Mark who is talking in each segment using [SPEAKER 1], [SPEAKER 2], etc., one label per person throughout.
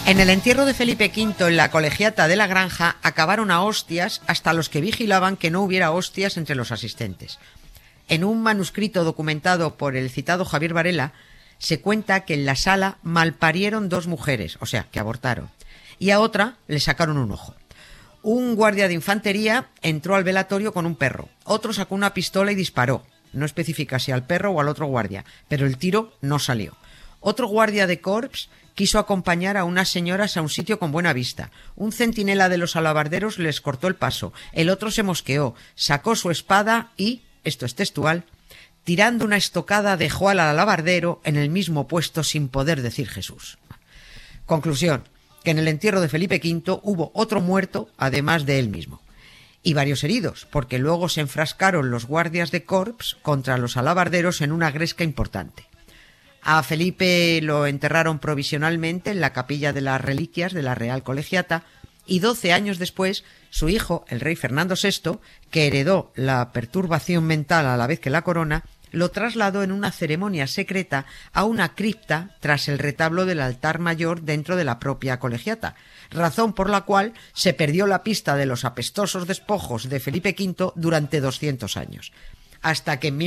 [SPEAKER 1] En el entierro de Felipe V en la colegiata de la Granja acabaron a hostias hasta los que vigilaban que no hubiera hostias entre los asistentes. En un manuscrito documentado por el citado Javier Varela se cuenta que en la sala malparieron 2 mujeres, o sea, que abortaron, y a otra le sacaron un ojo. Un guardia de infantería entró al velatorio con un perro, otro sacó una pistola y disparó. No especifica si al perro o al otro guardia, pero el tiro no salió. Otro guardia de corps quiso acompañar a unas señoras a un sitio con buena vista. Un centinela de los alabarderos les cortó el paso. El otro se mosqueó, sacó su espada y, esto es textual, tirando una estocada dejó al alabardero en el mismo puesto sin poder decir Jesús. Conclusión, que en el entierro de Felipe V hubo otro muerto además de él mismo. Y varios heridos, porque luego se enfrascaron los guardias de corps contra los alabarderos en una gresca importante. A Felipe lo enterraron provisionalmente en la capilla de las reliquias de la Real Colegiata y 12 años después su hijo, el rey Fernando VI, que heredó la perturbación mental a la vez que la corona, lo trasladó en una ceremonia secreta a una cripta tras el retablo del altar mayor dentro de la propia colegiata, razón por la cual se perdió la pista de los apestosos despojos de Felipe V durante 200 años. Hasta que en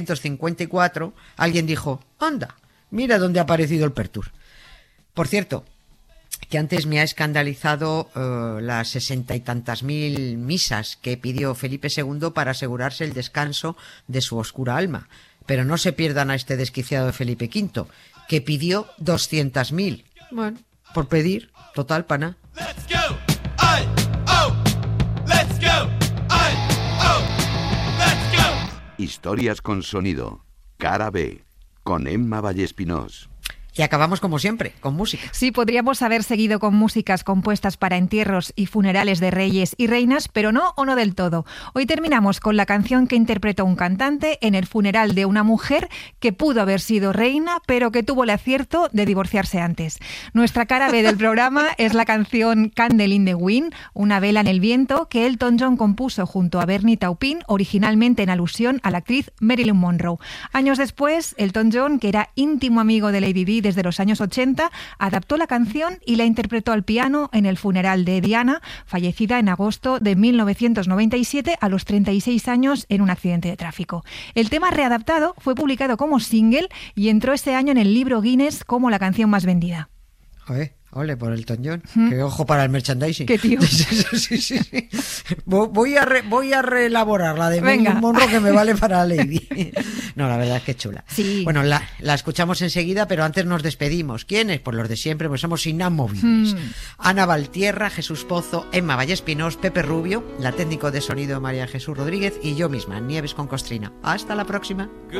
[SPEAKER 1] 1954 alguien dijo, anda, mira dónde ha aparecido el Pertur. Por cierto, que antes me ha escandalizado las 60 y tantas mil misas que pidió Felipe II para asegurarse el descanso de su oscura alma. Pero no se pierdan a este desquiciado de Felipe V, que pidió 200.000. Bueno, por pedir, total, pana. Let's go. Ay, oh. Let's go.
[SPEAKER 2] Ay, oh. Let's go. Historias con sonido. Cara B. Con Emma Vallespinós.
[SPEAKER 1] Y acabamos como siempre, con música.
[SPEAKER 3] Sí, podríamos haber seguido con músicas compuestas para entierros y funerales de reyes y reinas, pero no o no del todo. Hoy terminamos con la canción que interpretó un cantante en el funeral de una mujer que pudo haber sido reina, pero que tuvo el acierto de divorciarse antes. Nuestra cara B del programa es la canción Candle in the Wind, una vela en el viento, que Elton John compuso junto a Bernie Taupin, originalmente en alusión a la actriz Marilyn Monroe. Años después, Elton John, que era íntimo amigo de Lady Di desde los años 80, adaptó la canción y la interpretó al piano en el funeral de Diana, fallecida en agosto de 1997 a los 36 años en un accidente de tráfico. El tema readaptado fue publicado como single y entró ese año en el libro Guinness como la canción más vendida.
[SPEAKER 1] Ole, por Elton John. Qué ojo para el merchandising.
[SPEAKER 3] Qué tío.
[SPEAKER 1] Sí. Voy a reelaborar la de Marilyn Monroe, que me vale para Lady. No, la verdad es que es chula.
[SPEAKER 3] Sí.
[SPEAKER 1] Bueno, la escuchamos enseguida, pero antes nos despedimos. ¿Quiénes? Pues los de siempre, pues somos inamovibles. Ana Valtierra, Jesús Pozo, Emma Vallespinós, Pepe Rubio, la técnico de sonido María Jesús Rodríguez y yo misma, Nieves con Costrina. Hasta la próxima.